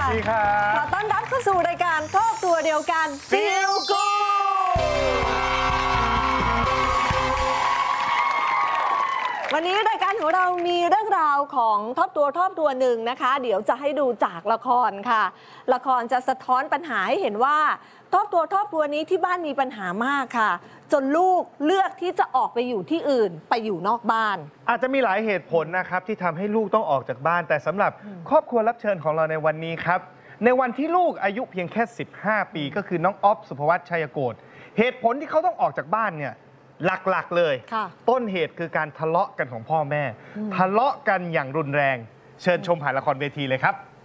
ดีครับขอต้อนรับเข้าสู่รายการครอบครัวเดียวกัน Feel Good วันนี้รายการของเรามีเรื่องราวของครอบครัวหนึ่งนะคะ เดี๋ยวจะให้ดูจากละครค่ะ ละครจะสะท้อนปัญหาให้เห็นว่าครอบครัวนี้ที่บ้านมีปัญหามากค่ะ จนลูกเลือกที่จะออกไปอยู่ที่อื่นไปอยู่นอกบ้านอาจจะมีหลายเหตุผลนะครับที่ทำให้ลูกต้องออกจากบ้าน แต่สำหรับครอบครัวรับเชิญของเราในวันนี้ครับในวันที่ลูกอายุเพียงแค่15 ปีก็คือน้องอ๊อฟสุภวัฒน์ชัยโกฏเหตุผลที่เขาต้องออกจากบ้านเนี่ยหลักๆเลยต้นเหตุคือการทะเลาะกันของพ่อแม่ทะเลาะกันอย่างรุนแรงเชิญชมผ่านละครเวทีเลยครับ